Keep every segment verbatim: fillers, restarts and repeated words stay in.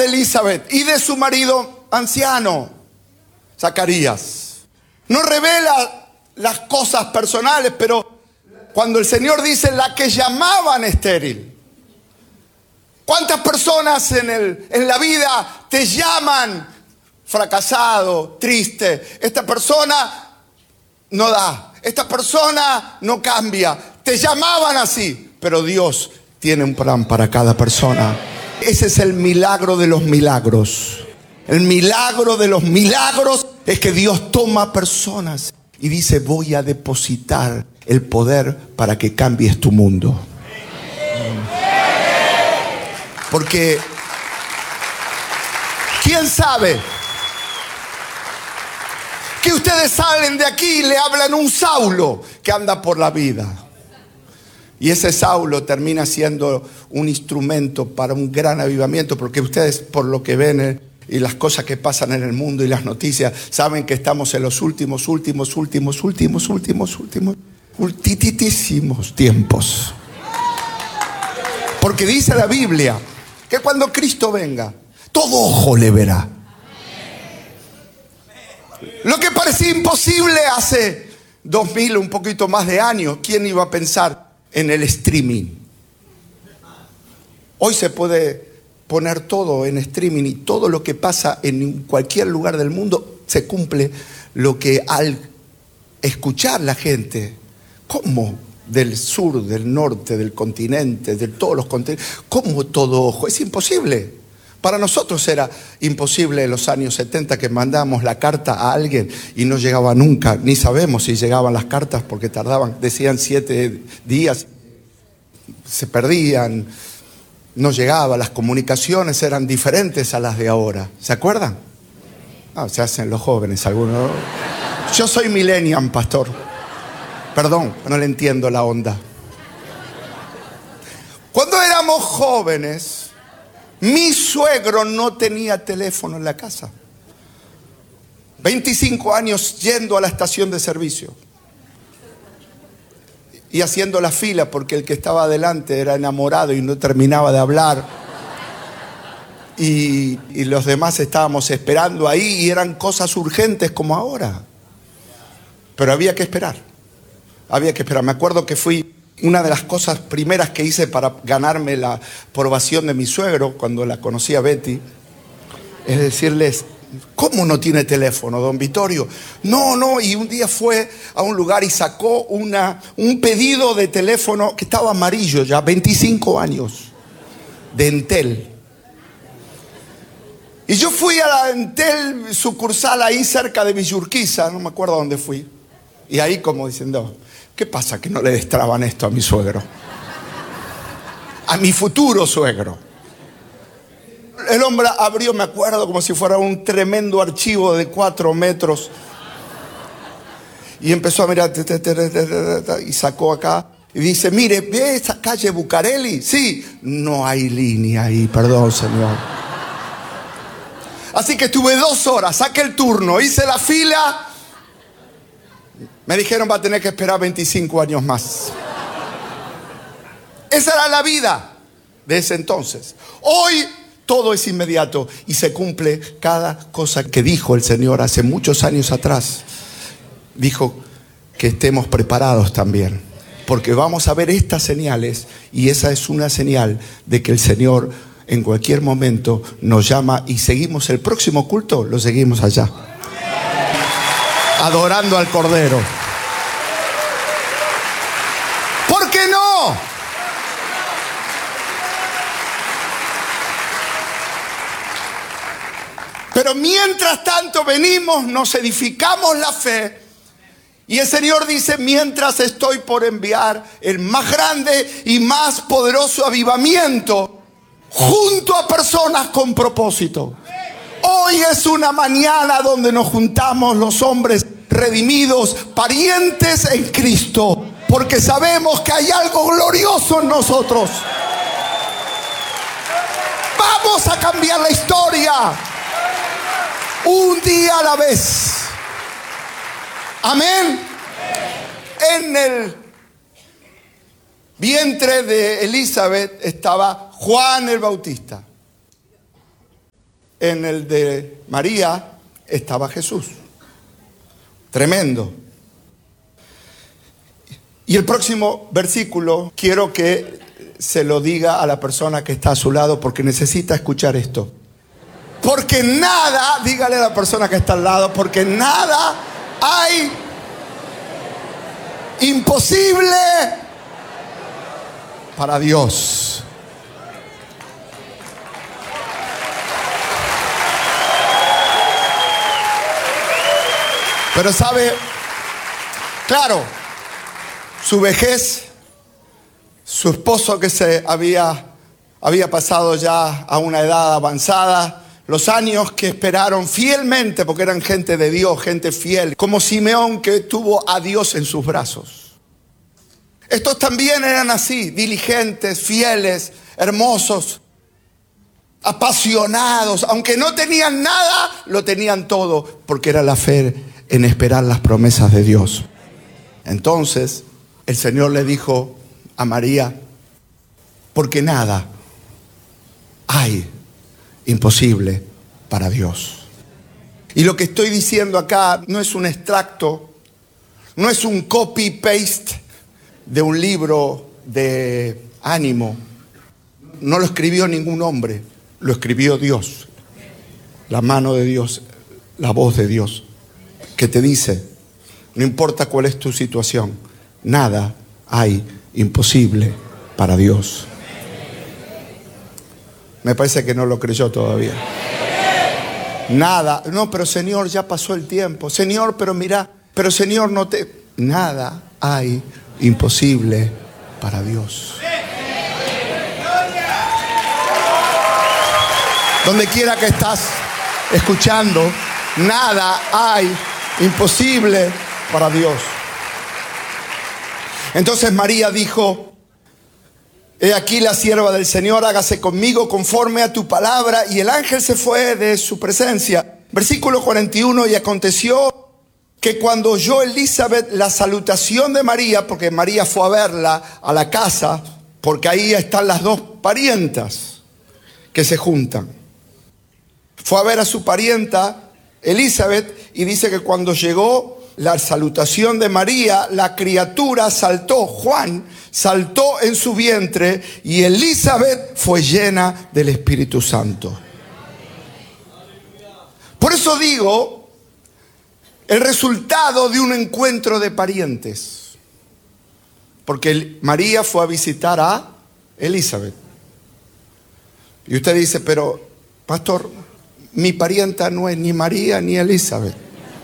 de Elizabeth y de su marido anciano, Zacarías. No revela las cosas personales, pero cuando el Señor dice la que llamaban estéril. ¿Cuántas personas en, el, en la vida te llaman fracasado, triste? Esta persona no da, esta persona no cambia. Te llamaban así, pero Dios tiene un plan para cada persona. Ese es el milagro de los milagros. El milagro de los milagros es que Dios toma personas y dice: voy a depositar el poder para que cambies tu mundo. Porque ¿quién sabe que ustedes salen de aquí y le hablan a un Saulo que anda por la vida? Y ese Saulo termina siendo un instrumento para un gran avivamiento, porque ustedes, por lo que ven eh, y las cosas que pasan en el mundo y las noticias, saben que estamos en los últimos, últimos, últimos, últimos, últimos, últimos, ultititísimos tiempos. Porque dice la Biblia que cuando Cristo venga, todo ojo le verá. Lo que parecía imposible hace dos mil, un poquito más de años, ¿quién iba a pensar en el streaming? Hoy se puede poner todo en streaming y todo lo que pasa en cualquier lugar del mundo se cumple. Lo que al escuchar la gente, ¿cómo? Del sur, del norte, del continente, de todos los continentes, ¿cómo todo ojo? Es imposible. Para nosotros era imposible en los años setenta que mandamos la carta a alguien y no llegaba nunca. Ni sabemos si llegaban las cartas porque tardaban, decían siete días, se perdían, no llegaba. Las comunicaciones eran diferentes a las de ahora. ¿Se acuerdan? Ah, se hacen los jóvenes algunos. Yo soy millennial, pastor. Perdón, no le entiendo la onda. Cuando éramos jóvenes, mi suegro no tenía teléfono en la casa. veinticinco años yendo a la estación de servicio y haciendo la fila porque el que estaba adelante era enamorado y no terminaba de hablar. Y, y los demás estábamos esperando ahí y eran cosas urgentes como ahora. Pero había que esperar. Había que esperar. Me acuerdo que fui, una de las cosas primeras que hice para ganarme la aprobación de mi suegro, cuando la conocí a Betty, es decirles: ¿cómo no tiene teléfono, don Vittorio? No, no, y un día fue a un lugar y sacó una, un pedido de teléfono que estaba amarillo ya, veinticinco años, de Entel. Y yo fui a la Entel sucursal ahí cerca de Villurquiza, no me acuerdo dónde fui, y ahí como diciendo: ¿qué pasa que no le destraban esto a mi suegro? A mi futuro suegro. El hombre abrió, me acuerdo, como si fuera un tremendo archivo de cuatro metros. Y empezó a mirar, y sacó acá. Y dice: mire, ¿ve esa calle Bucareli? Sí. No hay línea ahí, perdón, señor. Así que estuve dos horas, saqué el turno, hice la fila. Me dijeron: va a tener que esperar veinticinco años más. Esa era la vida de ese entonces. Hoy todo es inmediato y se cumple cada cosa que dijo el Señor hace muchos años atrás. Dijo que estemos preparados también, porque vamos a ver estas señales, y esa es una señal de que el Señor en cualquier momento nos llama y seguimos el próximo culto, lo seguimos allá, adorando al Cordero. ¿Por qué no? Pero mientras tanto venimos, nos edificamos la fe. Y el Señor dice: mientras estoy por enviar el más grande y más poderoso avivamiento junto a personas con propósito. Hoy es una mañana donde nos juntamos los hombres redimidos, parientes en Cristo, porque sabemos que hay algo glorioso en nosotros. Vamos a cambiar la historia, un día a la vez. Amén. En el vientre de Elizabeth estaba Juan el Bautista. en el de María estaba Jesús. Tremendo. Y el próximo versículo quiero que se lo diga a la persona que está a su lado porque necesita escuchar esto. Porque nada, dígale a la persona que está al lado, porque nada hay imposible para Dios. Pero sabe, claro, su vejez, su esposo que se había, había pasado ya a una edad avanzada, los años que esperaron fielmente, porque eran gente de Dios, gente fiel, como Simeón que tuvo a Dios en sus brazos. Estos también eran así, diligentes, fieles, hermosos, apasionados, aunque no tenían nada, lo tenían todo, porque era la fe en esperar las promesas de Dios. Entonces, el Señor le dijo a María, porque nada hay imposible para Dios. Y lo que estoy diciendo acá no es un extracto, no es un copy-paste de un libro de ánimo. No lo escribió ningún hombre, lo escribió Dios. La mano de Dios, la voz de Dios, que te dice, no importa cuál es tu situación, nada hay imposible para Dios. Me parece que no lo creyó todavía. Nada, no, pero Señor, ya pasó el tiempo. Señor, pero mira, pero Señor, no te... Nada hay imposible para Dios. Donde quiera que estás escuchando, nada hay imposible para Dios. Entonces María dijo, he aquí la sierva del Señor, hágase conmigo conforme a tu palabra. Y el ángel se fue de su presencia. Versículo cuarenta y uno, y aconteció que cuando oyó Elizabeth la salutación de María, porque María fue a verla a la casa, porque ahí están las dos parientas que se juntan. Fue a ver a su parienta Elizabeth y dice que cuando llegó la salutación de María, la criatura saltó, Juan saltó en su vientre y Elizabeth fue llena del Espíritu Santo. Por eso digo, el resultado de un encuentro de parientes. Porque María fue a visitar a Elizabeth. Y usted dice, pero pastor, mi parienta no es ni María ni Elizabeth.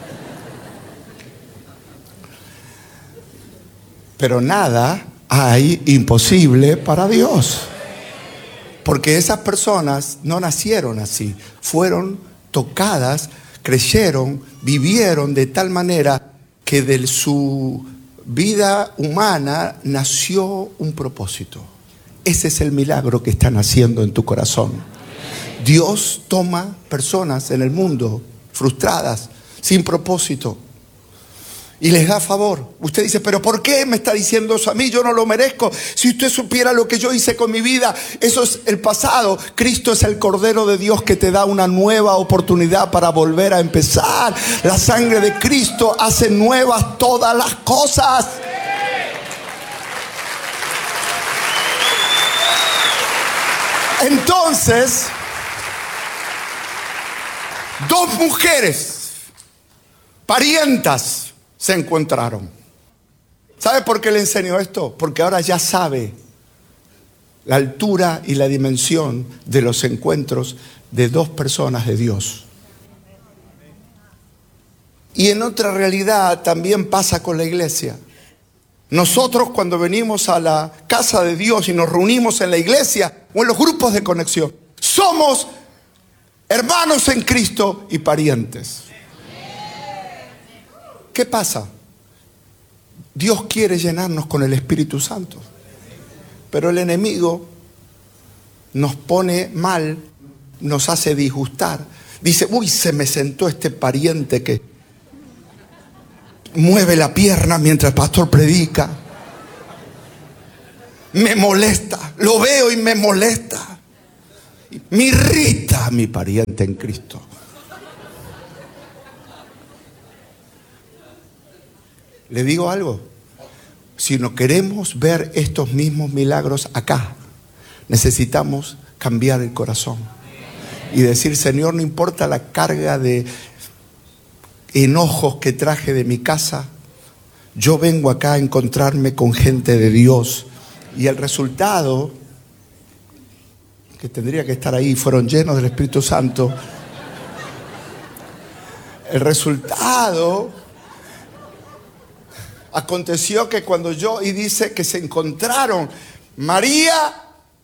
Pero nada hay imposible para Dios. Porque esas personas no nacieron así. Fueron tocadas, creyeron, vivieron de tal manera que de su vida humana nació un propósito. Ese es el milagro que están haciendo en tu corazón. Dios toma personas en el mundo frustradas, sin propósito, y les da favor. Usted dice, pero ¿por qué me está diciendo eso a mí? Yo no lo merezco. Si usted supiera lo que yo hice con mi vida, eso es el pasado. Cristo es el Cordero de Dios que te da una nueva oportunidad para volver a empezar. La sangre de Cristo hace nuevas todas las cosas. Entonces, dos mujeres, parientas, se encontraron. ¿Sabe por qué le enseño esto? Porque ahora ya sabe la altura y la dimensión de los encuentros de dos personas de Dios. Y en otra realidad también pasa con la iglesia. Nosotros cuando venimos a la casa de Dios y nos reunimos en la iglesia o en los grupos de conexión, somos hermanos en Cristo y parientes. ¿Qué pasa? Dios quiere llenarnos con el Espíritu Santo, pero el enemigo nos pone mal, nos hace disgustar. Dice, uy, se me sentó este pariente que mueve la pierna mientras el pastor predica. Me molesta, lo veo y me molesta. Me irrita a mi pariente en Cristo. ¿Le digo algo? Si no queremos ver estos mismos milagros acá, necesitamos cambiar el corazón y decir: Señor, no importa la carga de enojos que traje de mi casa, yo vengo acá a encontrarme con gente de Dios. Y el resultado, que tendría que estar ahí, fueron llenos del Espíritu Santo. El resultado aconteció que cuando yo, y dice que se encontraron María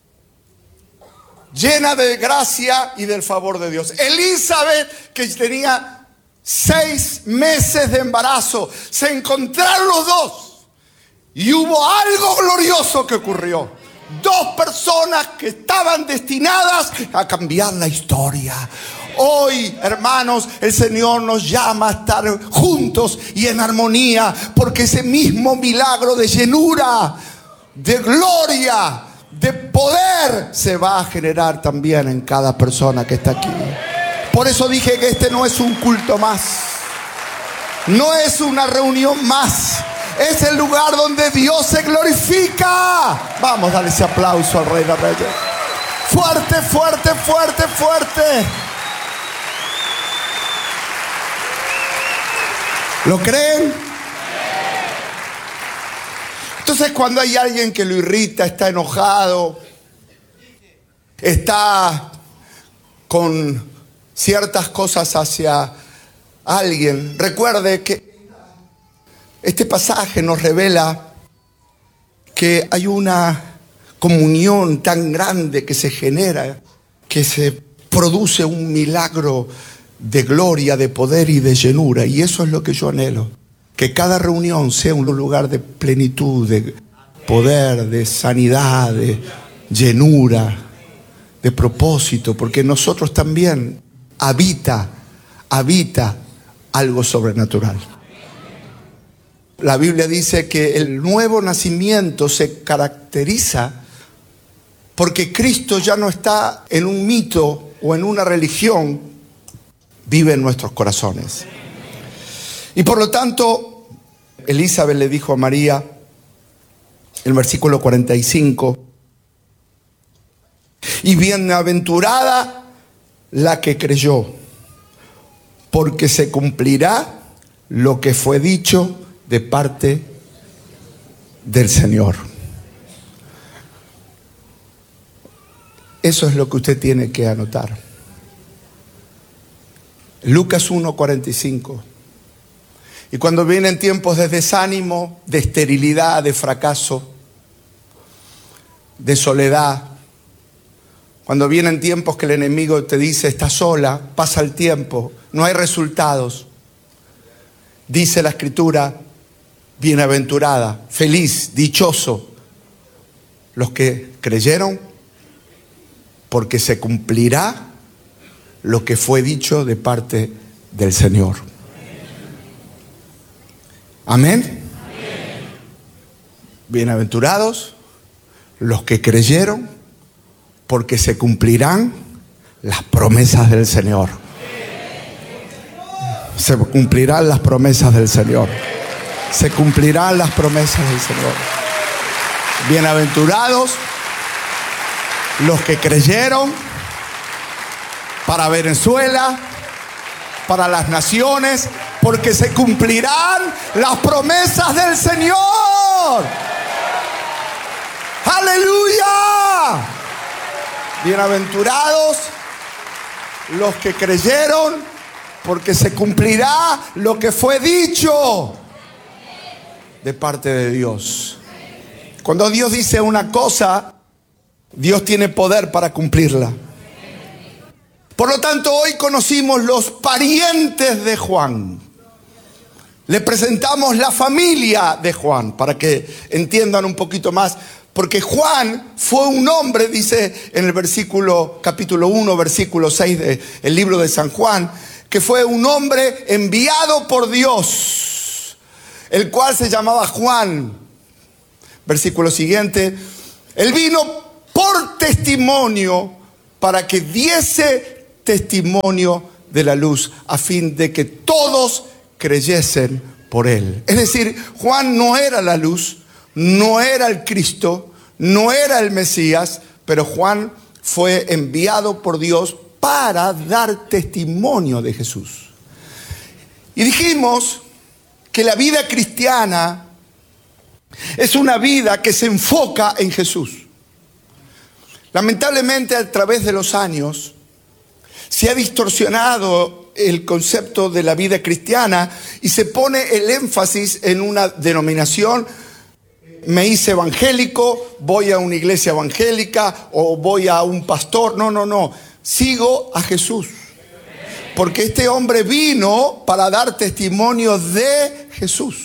llena de gracia y del favor de Dios, Elizabeth, que tenía seis meses de embarazo, se encontraron los dos y hubo algo glorioso que ocurrió. Dos personas que estaban destinadas a cambiar la historia. Hoy, hermanos, el Señor nos llama a estar juntos y en armonía, porque ese mismo milagro de llenura, de gloria, de poder se va a generar también en cada persona que está aquí. Por eso dije que este no es un culto más, no es una reunión más, es el lugar donde Dios se glorifica. Vamos, dale ese aplauso al Rey de Reyes. Fuerte, fuerte, fuerte, fuerte. ¿Lo creen? Entonces, cuando hay alguien que lo irrita, está enojado, está con ciertas cosas hacia alguien, recuerde que este pasaje nos revela que hay una comunión tan grande que se genera, que se produce un milagro de gloria, de poder y de llenura. Y eso es lo que yo anhelo, que cada reunión sea un lugar de plenitud, de poder, de sanidad, de llenura, de propósito, porque en nosotros también habita, habita algo sobrenatural. La Biblia dice que el nuevo nacimiento se caracteriza porque Cristo ya no está en un mito o en una religión, vive en nuestros corazones. Y por lo tanto, Elizabeth le dijo a María, el versículo cuarenta y cinco, y bienaventurada la que creyó, porque se cumplirá lo que fue dicho de parte del Señor. Eso es lo que usted tiene que anotar. Lucas uno, cuarenta y cinco. Y cuando vienen tiempos de desánimo, de esterilidad, de fracaso, de soledad, cuando vienen tiempos que el enemigo te dice: estás sola, pasa el tiempo, no hay resultados, dice la Escritura: bienaventurada, feliz, dichoso los que creyeron, porque se cumplirá lo que fue dicho de parte del Señor. Amén. Amén. Bienaventurados los que creyeron, porque se cumplirán las promesas del Señor. Se cumplirán las promesas del Señor. Se cumplirán las promesas del Señor. Bienaventurados los que creyeron, para Venezuela, para las naciones, porque se cumplirán las promesas del Señor. ¡Aleluya! Bienaventurados los que creyeron, porque se cumplirá lo que fue dicho de parte de Dios. Cuando Dios dice una cosa, Dios tiene poder para cumplirla. Por lo tanto, hoy conocimos los parientes de Juan. Le presentamos la familia de Juan para que entiendan un poquito más. Porque Juan fue un hombre, dice en el versículo, capítulo uno, versículo seis del libro de San Juan, que fue un hombre enviado por Dios, el cual se llamaba Juan. Versículo siguiente: él vino por testimonio para que diese testimonio de la luz, a fin de que todos creyesen por él. Es decir, Juan no era la luz, no era el Cristo, no era el Mesías, pero Juan fue enviado por Dios para dar testimonio de Jesús. Y dijimos que la vida cristiana es una vida que se enfoca en Jesús. Lamentablemente, a través de los años se ha distorsionado el concepto de la vida cristiana y se pone el énfasis en una denominación. Me hice evangélico, voy a una iglesia evangélica o voy a un pastor. No, no, no. Sigo a Jesús. Porque este hombre vino para dar testimonio de Jesús.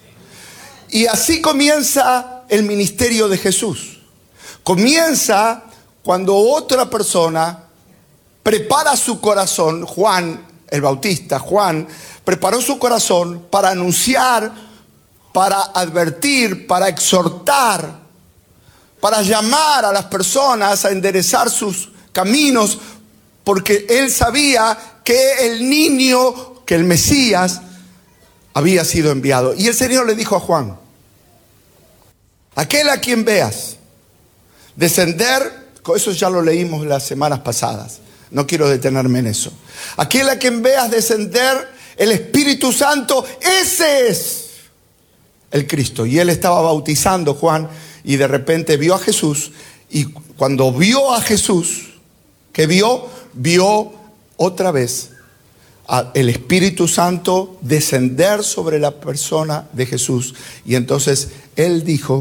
Y así comienza el ministerio de Jesús. Comienza cuando otra persona prepara su corazón. Juan el Bautista, Juan, preparó su corazón para anunciar, para advertir, para exhortar, para llamar a las personas a enderezar sus caminos, porque él sabía que el niño, que el Mesías, había sido enviado. Y el Señor le dijo a Juan: aquel a quien veas descender, eso ya lo leímos las semanas pasadas, no quiero detenerme en eso. Aquel a quien veas descender el Espíritu Santo, ese es el Cristo. Y él estaba bautizando, Juan, y de repente vio a Jesús. Y cuando vio a Jesús, ¿qué vio? Vio otra vez el Espíritu Santo descender sobre la persona de Jesús. Y entonces él dijo: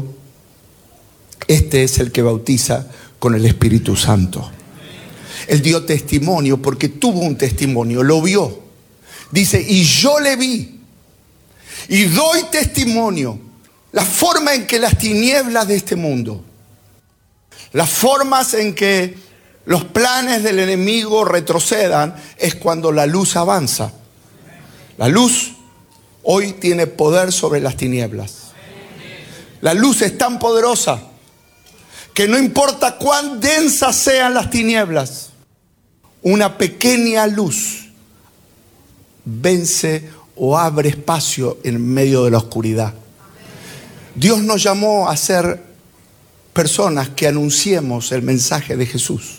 este es el que bautiza con el Espíritu Santo. Él dio testimonio porque tuvo un testimonio, lo vio. Dice: y yo le vi y doy testimonio. La forma en que las tinieblas de este mundo, las formas en que los planes del enemigo retrocedan, es cuando la luz avanza. La luz hoy tiene poder sobre las tinieblas. La luz es tan poderosa que no importa cuán densas sean las tinieblas, una pequeña luz vence o abre espacio en medio de la oscuridad. Dios nos llamó a ser personas que anunciemos el mensaje de Jesús.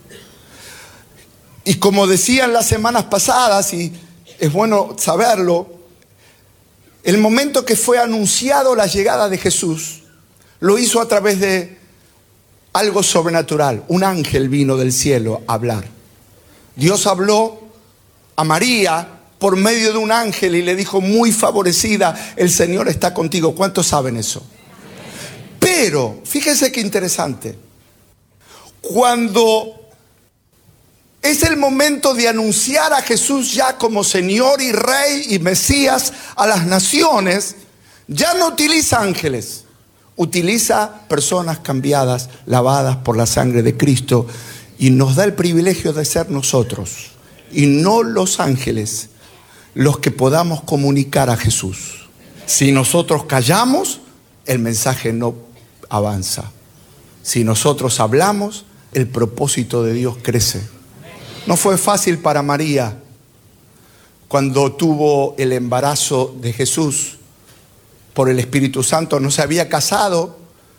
Y como decían las semanas pasadas, y es bueno saberlo, el momento que fue anunciado la llegada de Jesús, lo hizo a través de algo sobrenatural. Un ángel vino del cielo a hablar. Dios habló a María por medio de un ángel y le dijo: muy favorecida, el Señor está contigo. ¿Cuántos saben eso? Pero, fíjense qué interesante. Cuando es el momento de anunciar a Jesús ya como Señor y Rey y Mesías a las naciones, ya no utiliza ángeles, utiliza personas cambiadas, lavadas por la sangre de Cristo, y nos da el privilegio de ser nosotros y no los ángeles los que podamos comunicar a Jesús. Si nosotros callamos, el mensaje no avanza. Si nosotros hablamos, el propósito de Dios crece. No fue fácil para María cuando tuvo el embarazo de Jesús por el Espíritu Santo. No se había casado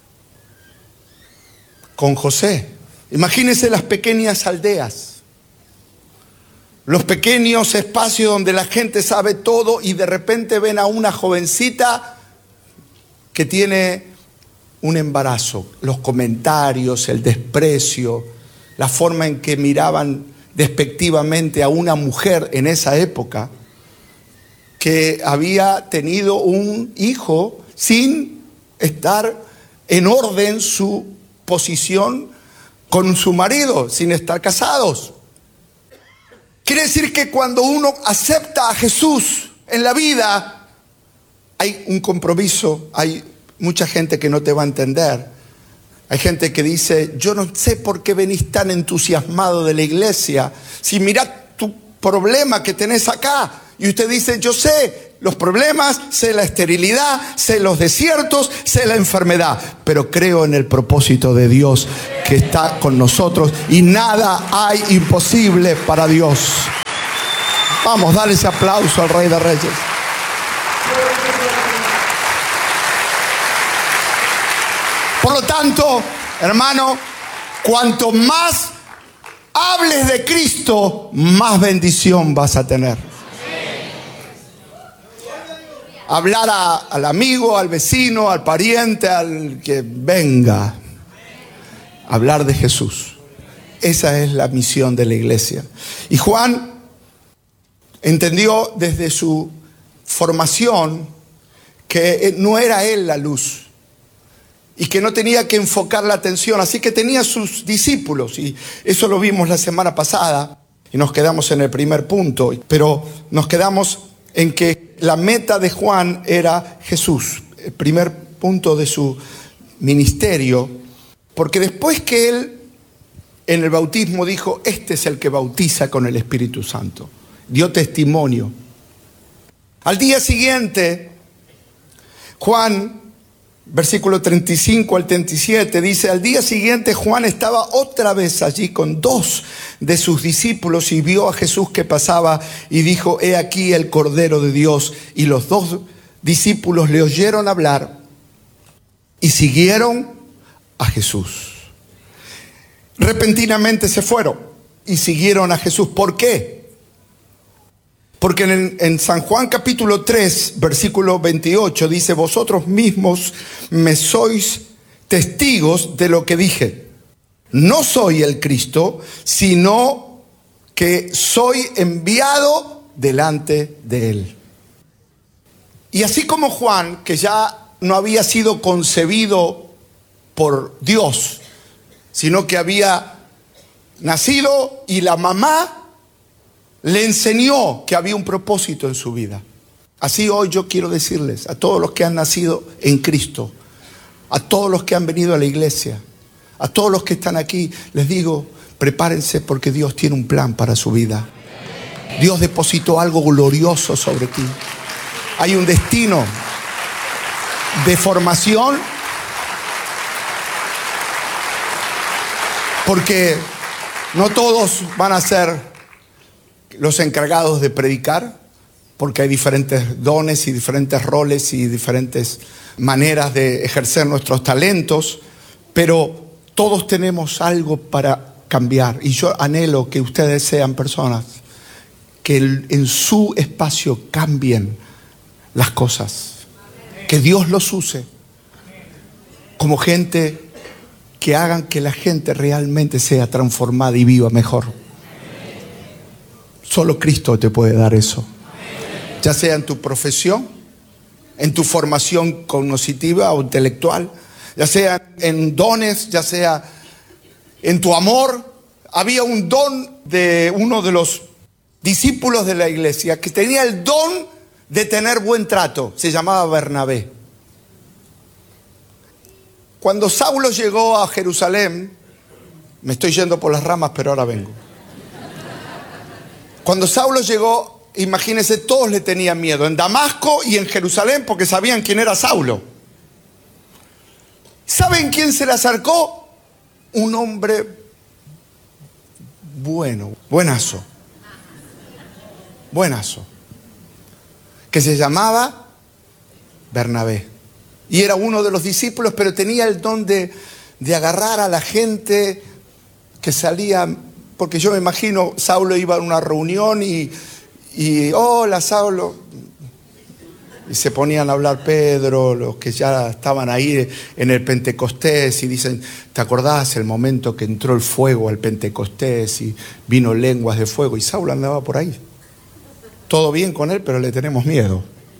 con José. Imagínense las pequeñas aldeas, los pequeños espacios donde la gente sabe todo y de repente ven a una jovencita que tiene un embarazo. Los comentarios, el desprecio, la forma en que miraban despectivamente a una mujer en esa época que había tenido un hijo sin estar en orden su posición con su marido, sin estar casados. Quiere decir que cuando uno acepta a Jesús en la vida, hay un compromiso. Hay mucha gente que no te va a entender. Hay gente que dice: yo no sé por qué venís tan entusiasmado de la iglesia, si mirá tu problema que tenés acá. Y usted dice, yo sé los problemas, sé la esterilidad, sé los desiertos, sé la enfermedad, pero creo en el propósito de Dios que está con nosotros y nada hay imposible para Dios. Vamos, dale ese aplauso al Rey de Reyes. Por lo tanto, hermano, cuanto más hables de Cristo, más bendición vas a tener. Hablar a, al amigo, al vecino, al pariente, al que venga. Hablar de Jesús. Esa es la misión de la iglesia. Y Juan entendió desde su formación que no era él la luz y que no tenía que enfocar la atención, así que tenía sus discípulos, y eso lo vimos la semana pasada y nos quedamos en el primer punto, pero nos quedamos en que la meta de Juan era Jesús, el primer punto de su ministerio, porque después que él en el bautismo dijo, este es el que bautiza con el Espíritu Santo, dio testimonio. Al día siguiente, Juan, versículo treinta y cinco al treinta y siete, dice, al día siguiente Juan estaba otra vez allí con dos de sus discípulos y vio a Jesús que pasaba y dijo, he aquí el Cordero de Dios. Y los dos discípulos le oyeron hablar y siguieron a Jesús. Repentinamente se fueron y siguieron a Jesús. ¿Por qué? Porque en, en San Juan capítulo tres, versículo veintiocho, dice, vosotros mismos me sois testigos de lo que dije. No soy el Cristo, sino que soy enviado delante de él. Y así como Juan, que ya no había sido concebido por Dios, sino que había nacido y la mamá le enseñó que había un propósito en su vida. Así hoy yo quiero decirles a todos los que han nacido en Cristo, a todos los que han venido a la iglesia, a todos los que están aquí, les digo, prepárense porque Dios tiene un plan para su vida. Dios depositó algo glorioso sobre ti. Hay un destino de formación, porque no todos van a ser los encargados de predicar, porque hay diferentes dones y diferentes roles y diferentes maneras de ejercer nuestros talentos, pero todos tenemos algo para cambiar. Y yo anhelo que ustedes sean personas que en su espacio cambien las cosas, que Dios los use como gente que hagan que la gente realmente sea transformada y viva mejor. Solo Cristo te puede dar eso. Ya sea en tu profesión, en tu formación cognitiva o intelectual, ya sea en dones, ya sea en tu amor. Había un don de uno de los discípulos de la iglesia que tenía el don de tener buen trato. Se llamaba Bernabé. Cuando Saulo llegó a Jerusalén, me estoy yendo por las ramas, pero ahora vengo. Cuando Saulo llegó, imagínense, todos le tenían miedo, en Damasco y en Jerusalén, porque sabían quién era Saulo. ¿Saben quién se le acercó? Un hombre bueno, buenazo, buenazo, que se llamaba Bernabé. Y era uno de los discípulos, pero tenía el don de, de agarrar a la gente que salía. Porque yo me imagino, Saulo iba a una reunión y, y hola Saulo, y se ponían a hablar Pedro, los que ya estaban ahí en el Pentecostés, y dicen, ¿te acordás el momento que entró el fuego al Pentecostés y vino lenguas de fuego? Y Saulo andaba por ahí. Todo bien con él, pero le tenemos miedo.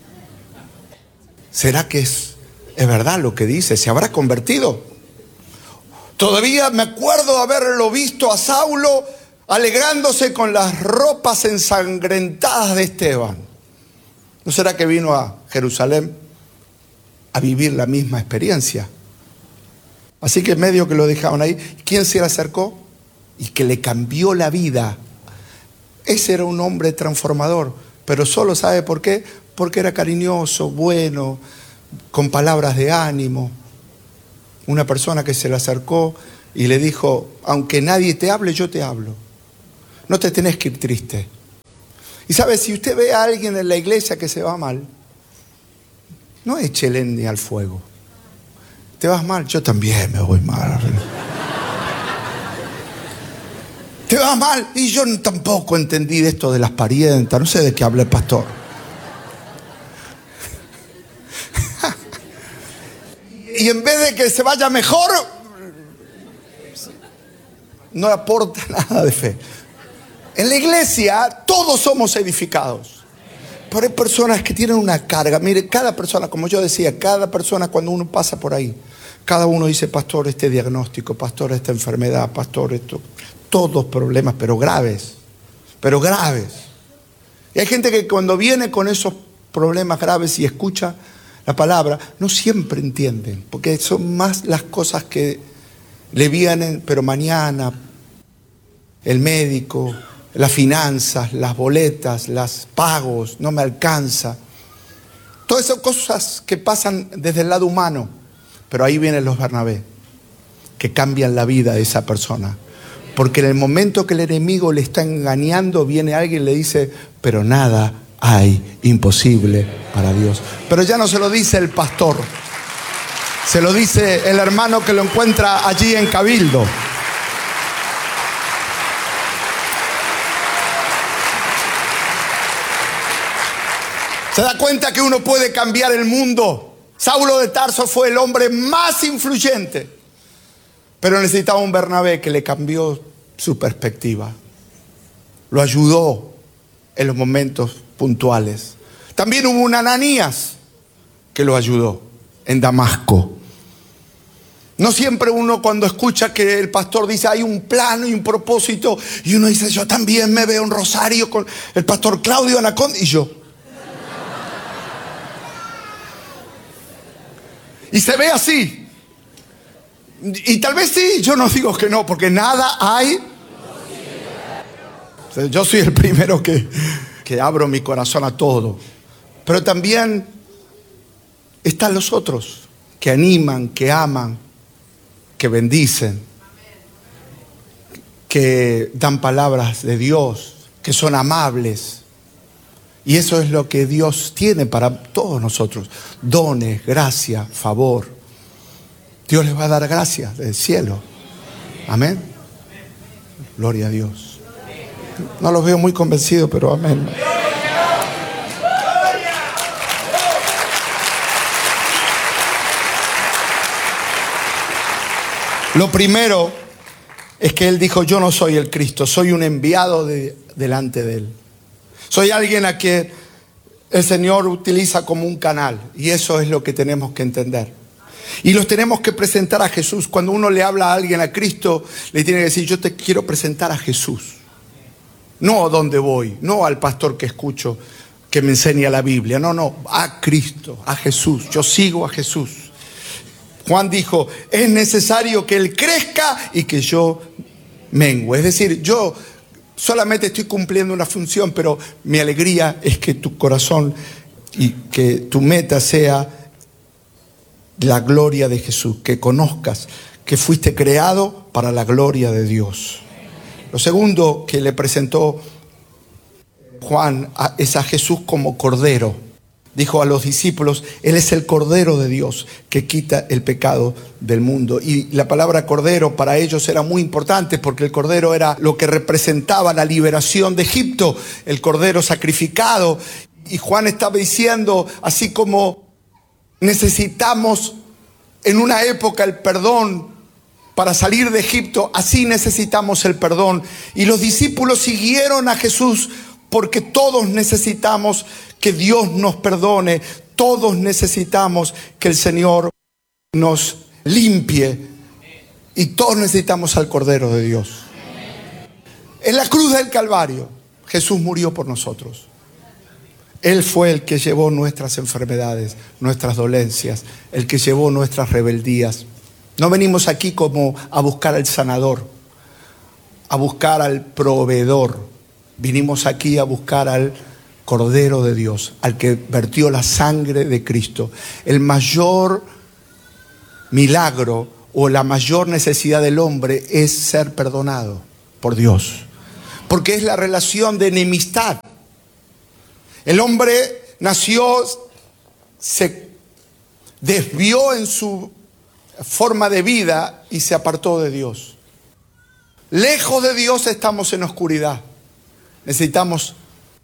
¿Será que es, es verdad lo que dice? ¿Se habrá convertido? Todavía me acuerdo haberlo visto a Saulo alegrándose con las ropas ensangrentadas de Esteban. ¿No será que vino a Jerusalén a vivir la misma experiencia? Así que medio que lo dejaron ahí. ¿Quién se le acercó? Y que le cambió la vida. Ese era un hombre transformador. Pero solo, ¿sabe por qué? Porque era cariñoso, bueno, con palabras de ánimo. Una persona que se le acercó y le dijo, aunque nadie te hable, yo te hablo. No te tenés que ir triste. Y sabe, si usted ve a alguien en la iglesia que se va mal, no eche leña al fuego. ¿Te vas mal? Yo también me voy mal. ¿Te vas mal? Y yo tampoco entendí de esto de las parientas. No sé de qué habla el pastor. Y en vez de que se vaya mejor, no aporta nada de fe. En la iglesia todos somos edificados. Pero hay personas que tienen una carga. Mire, cada persona, como yo decía, cada persona cuando uno pasa por ahí, cada uno dice, pastor, este diagnóstico, pastor, esta enfermedad, pastor, esto. Todos problemas, pero graves. Pero graves. Y hay gente que cuando viene con esos problemas graves y escucha la palabra, no siempre entienden. Porque son más las cosas que le vienen, pero mañana, el médico, las finanzas, las boletas, los pagos, no me alcanza. Todas esas cosas que pasan desde el lado humano. Pero ahí vienen los Bernabé, que cambian la vida de esa persona. Porque en el momento que el enemigo le está engañando, viene alguien y le dice, pero nada hay imposible para Dios. Pero ya no se lo dice el pastor, se lo dice el hermano que lo encuentra allí en Cabildo. ¿Se da cuenta que uno puede cambiar el mundo? Saulo de Tarso fue el hombre más influyente, pero necesitaba un Bernabé que le cambió su perspectiva. Lo ayudó en los momentos puntuales. También hubo un Ananías que lo ayudó en Damasco. No siempre uno cuando escucha que el pastor dice hay un plano y un propósito, y uno dice yo también me veo un rosario con el pastor Claudio Anacón y yo. Y se ve así. Y tal vez sí, yo no digo que no, porque nada hay. Yo soy el primero que, que abro mi corazón a todo. Pero también están los otros que animan, que aman, que bendicen, que dan palabras de Dios, que son amables. Y eso es lo que Dios tiene para todos nosotros. Dones, gracia, favor. Dios les va a dar gracia del cielo. Amén. Gloria a Dios. No los veo muy convencidos, pero amén. Lo primero es que Él dijo, yo no soy el Cristo, soy un enviado de, delante de Él. Soy alguien a quien el Señor utiliza como un canal. Y eso es lo que tenemos que entender. Y los tenemos que presentar a Jesús. Cuando uno le habla a alguien, a Cristo, le tiene que decir, yo te quiero presentar a Jesús. No a dónde voy, no al pastor que escucho, que me enseña la Biblia. No, no, a Cristo, a Jesús. Yo sigo a Jesús. Juan dijo, es necesario que Él crezca y que yo mengue. Es decir, yo solamente estoy cumpliendo una función, pero mi alegría es que tu corazón y que tu meta sea la gloria de Jesús, que conozcas que fuiste creado para la gloria de Dios. Lo segundo que le presentó Juan es a Jesús como Cordero. Dijo a los discípulos, Él es el Cordero de Dios que quita el pecado del mundo. Y la palabra Cordero para ellos era muy importante porque el Cordero era lo que representaba la liberación de Egipto, el Cordero sacrificado. Y Juan estaba diciendo, así como necesitamos en una época el perdón para salir de Egipto, así necesitamos el perdón. Y los discípulos siguieron a Jesús porque todos necesitamos que Dios nos perdone. Todos necesitamos que el Señor nos limpie. Y todos necesitamos al Cordero de Dios. En la cruz del Calvario, Jesús murió por nosotros. Él fue el que llevó nuestras enfermedades, nuestras dolencias, el que llevó nuestras rebeldías. No venimos aquí como a buscar al sanador, a buscar al proveedor. Vinimos aquí a buscar al Cordero de Dios, al que vertió la sangre de Cristo. El mayor milagro o la mayor necesidad del hombre es ser perdonado por Dios, porque es la relación de enemistad. El hombre nació, se desvió en su forma de vida y se apartó de Dios. Lejos de Dios estamos en oscuridad. Necesitamos,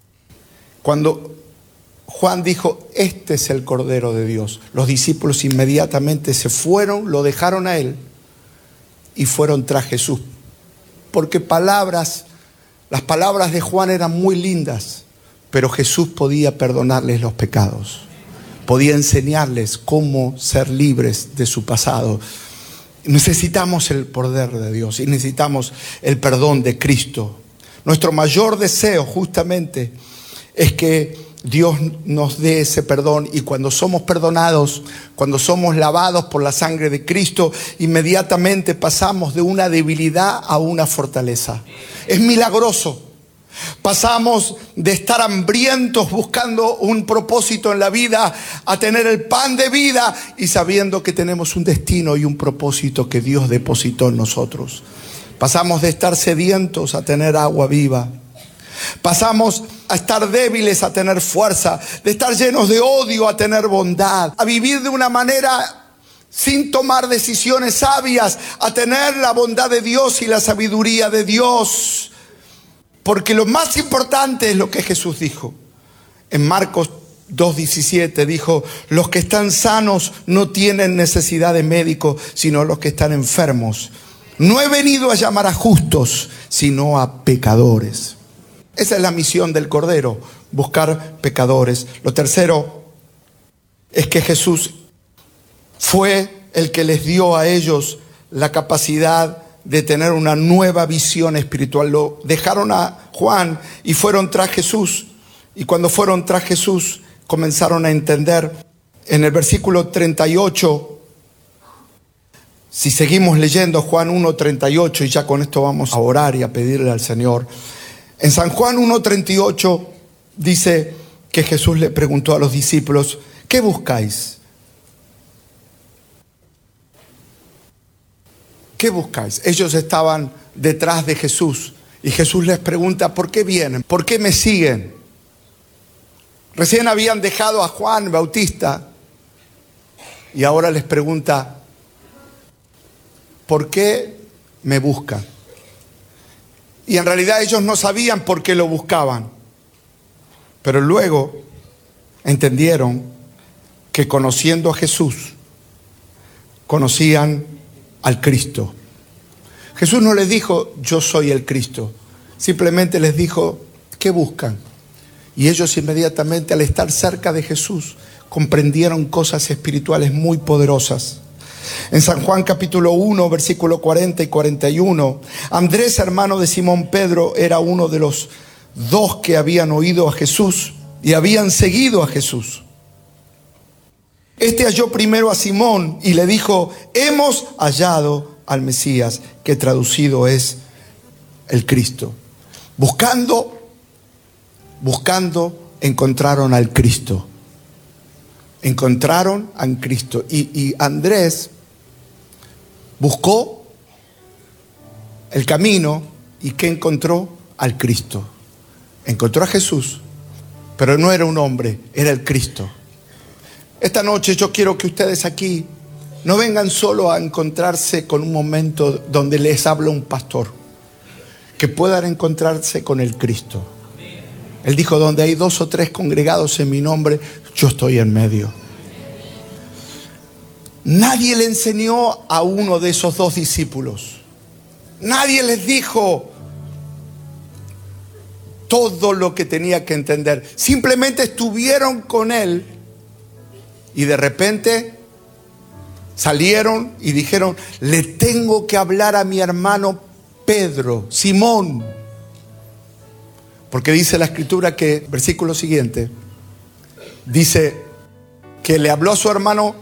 cuando Juan dijo, este es el Cordero de Dios, los discípulos inmediatamente se fueron, lo dejaron a él y fueron tras Jesús. Porque palabras, las palabras de Juan eran muy lindas, pero Jesús podía perdonarles los pecados. Podía enseñarles cómo ser libres de su pasado. Necesitamos el poder de Dios y necesitamos el perdón de Cristo. Nuestro mayor deseo justamente es que Dios nos dé ese perdón, y cuando somos perdonados, cuando somos lavados por la sangre de Cristo, inmediatamente pasamos de una debilidad a una fortaleza. Es milagroso. Pasamos de estar hambrientos buscando un propósito en la vida a tener el pan de vida y sabiendo que tenemos un destino y un propósito que Dios depositó en nosotros. Pasamos de estar sedientos a tener agua viva. Pasamos a estar débiles a tener fuerza, de estar llenos de odio a tener bondad, a vivir de una manera sin tomar decisiones sabias, a tener la bondad de Dios y la sabiduría de Dios. Porque lo más importante es lo que Jesús dijo. En Marcos dos diecisiete dijo, los que están sanos no tienen necesidad de médico, sino los que están enfermos. No he venido a llamar a justos, sino a pecadores. Esa es la misión del Cordero, buscar pecadores. Lo tercero es que Jesús fue el que les dio a ellos la capacidad de tener una nueva visión espiritual. Lo dejaron a Juan y fueron tras Jesús. Y cuando fueron tras Jesús, comenzaron a entender. En el versículo treinta y ocho, si seguimos leyendo Juan uno treinta y ocho, y ya con esto vamos a orar y a pedirle al Señor. En San Juan uno treinta y ocho dice que Jesús le preguntó a los discípulos, ¿qué buscáis? ¿Qué buscáis? Ellos estaban detrás de Jesús y Jesús les pregunta, ¿por qué vienen? ¿Por qué me siguen? Recién habían dejado a Juan Bautista y ahora les pregunta, ¿por qué me buscan? Y en realidad ellos no sabían por qué lo buscaban, pero luego entendieron que conociendo a Jesús, conocían al Cristo. Jesús no les dijo, yo soy el Cristo. Simplemente les dijo, ¿qué buscan? Y ellos inmediatamente, al estar cerca de Jesús, comprendieron cosas espirituales muy poderosas. En San Juan capítulo uno, versículo cuarenta y cuarenta y uno, Andrés, hermano de Simón Pedro, era uno de los dos que habían oído a Jesús y habían seguido a Jesús. Este halló primero a Simón y le dijo, hemos hallado al Mesías, que traducido es el Cristo. Buscando, buscando, encontraron al Cristo. Encontraron a Cristo. Y, y Andrés buscó el camino y ¿qué encontró? Al Cristo. Encontró a Jesús, pero no era un hombre, era el Cristo. Esta noche yo quiero que ustedes aquí no vengan solo a encontrarse con un momento donde les habla un pastor, que puedan encontrarse con el Cristo. Él dijo, donde hay dos o tres congregados en mi nombre, yo estoy en medio. Nadie le enseñó a uno de esos dos discípulos. Nadie les dijo todo lo que tenía que entender. Simplemente estuvieron con él y de repente salieron y dijeron, le tengo que hablar a mi hermano Pedro, Simón. Porque dice la escritura que, versículo siguiente, dice que le habló a su hermano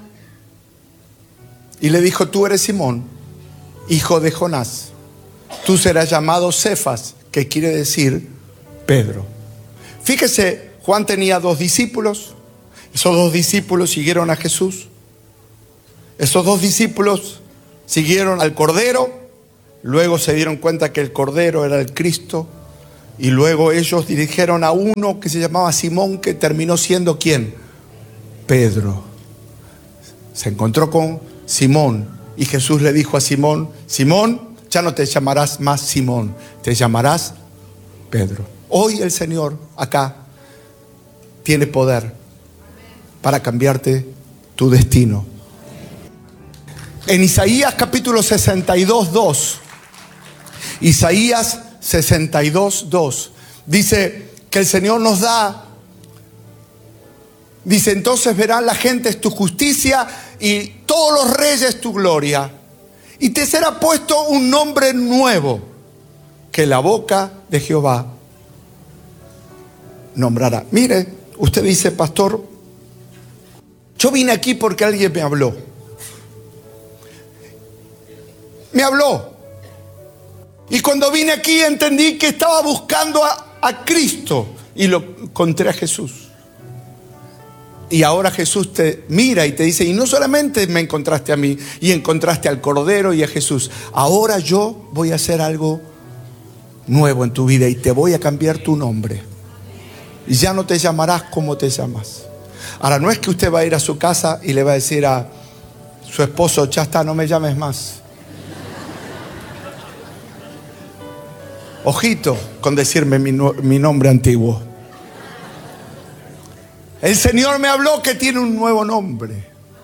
y le dijo, tú eres Simón, hijo de Jonás. Tú serás llamado Cefas, que quiere decir Pedro. Fíjese, Juan tenía dos discípulos. Esos dos discípulos siguieron a Jesús. Esos dos discípulos siguieron al Cordero. Luego se dieron cuenta que el Cordero era el Cristo. Y luego ellos dirigieron a uno que se llamaba Simón, que terminó siendo ¿quién? Pedro. Se encontró con Simón y Jesús le dijo a Simón: Simón, ya no te llamarás más Simón, te llamarás Pedro. Hoy el Señor acá tiene poder para cambiarte tu destino. En Isaías capítulo sesenta y dos, dos. Isaías sesenta y dos, dos. Dice que el Señor nos da. Dice: entonces verán la gente tu justicia y todos los reyes tu gloria. Y te será puesto un nombre nuevo que la boca de Jehová nombrará. Mire, usted dice: pastor, yo vine aquí porque alguien me habló. Me habló. Y cuando vine aquí entendí que estaba buscando a, a Cristo y lo encontré a Jesús. Y ahora Jesús te mira y te dice: y no solamente me encontraste a mí y encontraste al Cordero y a Jesús, ahora yo voy a hacer algo nuevo en tu vida y te voy a cambiar tu nombre. Y ya no te llamarás como te llamas. Ahora, no es que usted va a ir a su casa y le va a decir a su esposo: ya está, no me llames más. Ojito con decirme mi, mi nombre antiguo. El Señor me habló que tiene un nuevo nombre.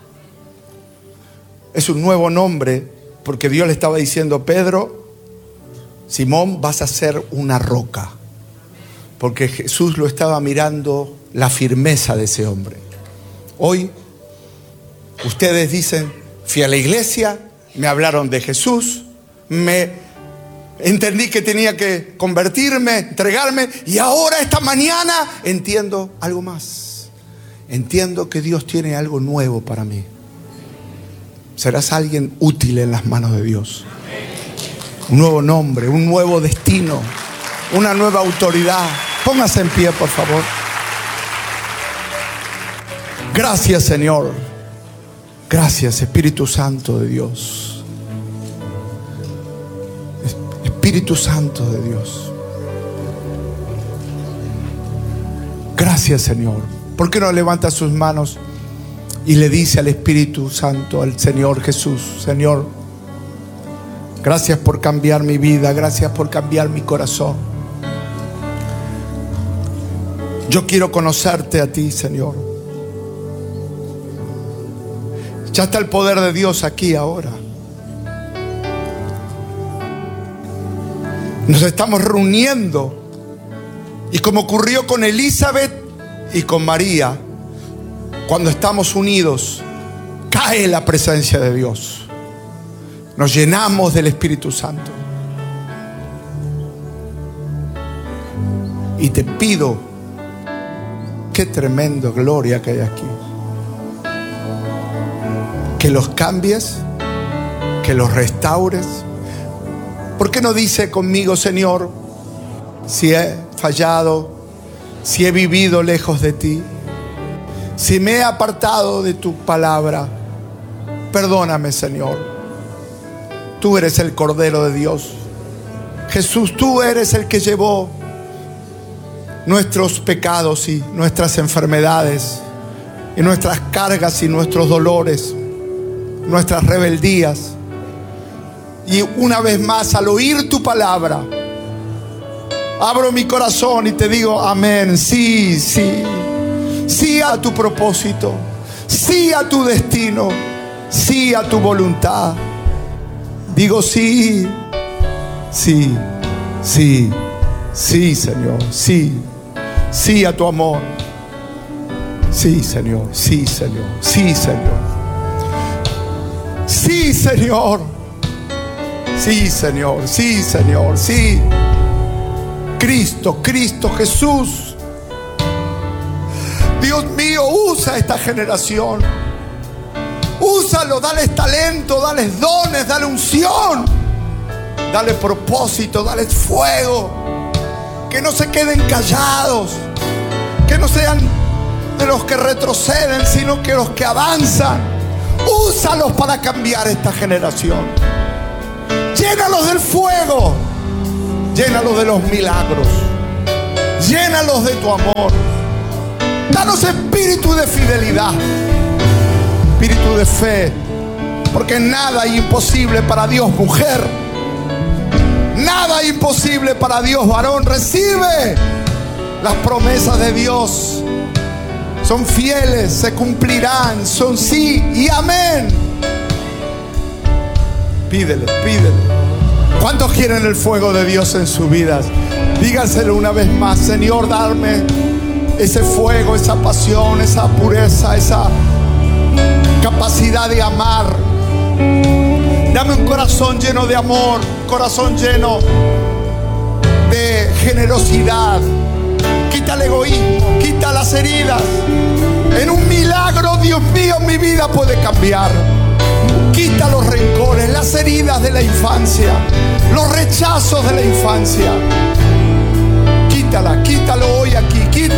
Es un nuevo nombre porque Dios le estaba diciendo: Pedro, Simón, vas a ser una roca. Porque Jesús lo estaba mirando, la firmeza de ese hombre. Hoy ustedes dicen: fui a la iglesia, me hablaron de Jesús, me entendí que tenía que convertirme, entregarme, y ahora esta mañana entiendo algo más. Entiendo que Dios tiene algo nuevo para mí. Serás alguien útil en las manos de Dios. Un nuevo nombre, un nuevo destino, una nueva autoridad. Póngase en pie, por favor. Gracias, Señor. Gracias, Espíritu Santo de Dios. Espíritu Santo de Dios. Gracias, Señor. ¿Por qué no levanta sus manos y le dice al Espíritu Santo, al Señor Jesús: Señor, gracias por cambiar mi vida, gracias por cambiar mi corazón. Yo quiero conocerte a ti, Señor. Ya está el poder de Dios aquí ahora. Nos estamos reuniendo y como ocurrió con Elizabeth y con María, cuando estamos unidos, cae la presencia de Dios. Nos llenamos del Espíritu Santo. Y te pido, qué tremenda gloria que hay aquí, que los cambies, que los restaures. ¿Por qué no dice conmigo: Señor, si he fallado, si he vivido lejos de ti, si me he apartado de tu palabra, perdóname, Señor? Tú eres el Cordero de Dios. Jesús, tú eres el que llevó nuestros pecados y nuestras enfermedades y nuestras cargas y nuestros dolores, nuestras rebeldías. Y una vez más, al oír tu palabra, abro mi corazón y te digo: amén, sí, sí, sí a tu propósito, sí a tu destino, sí a tu voluntad. Digo sí, sí, sí, sí, Señor, sí, sí a tu amor. Sí, Señor, sí, Señor, sí, Señor. Sí, Señor. Sí, Señor, sí, Señor, sí. Cristo, Cristo Jesús. Dios mío, usa esta generación. Úsalo, dales talento, dales dones, dale unción, dale propósito, dale fuego. Que no se queden callados, que no no sean de los que retroceden, sino que los que avanzan. Úsalos para cambiar esta generación. Llénalos del fuego. Llénalos de los milagros. Llénalos de tu amor. Danos espíritu de fidelidad, espíritu de fe, porque nada hay imposible para Dios, mujer. Nada hay imposible para Dios, varón. Recibe las promesas de Dios. Son fieles, se cumplirán, son sí y amén. Pídele, pídele. ¿Cuántos quieren el fuego de Dios en sus vidas? Díganselo una vez más: Señor, darme ese fuego, esa pasión, esa pureza, esa capacidad de amar. Dame un corazón lleno de amor, corazón lleno de generosidad. Quita el egoísmo, quita las heridas. En un milagro, Dios mío, mi vida puede cambiar. Quita los rencores, las heridas de la infancia, los rechazos de la infancia. Quítala, quítalo hoy aquí, quítalo.